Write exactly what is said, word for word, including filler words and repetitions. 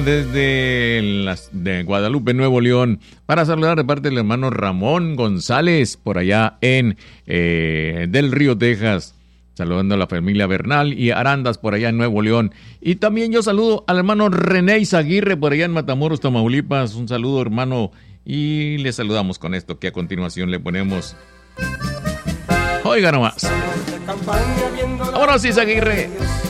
Desde las de Guadalupe, Nuevo León, para saludar de parte del hermano Ramón González, por allá en eh, Del Río, Texas. Saludando a la familia Bernal y Arandas por allá en Nuevo León. Y también yo saludo al hermano René Izaguirre por allá en Matamoros, Tamaulipas. Un saludo, hermano. Y le saludamos con esto que a continuación le ponemos. Oiga nomás. Vámonos, Izaguirre.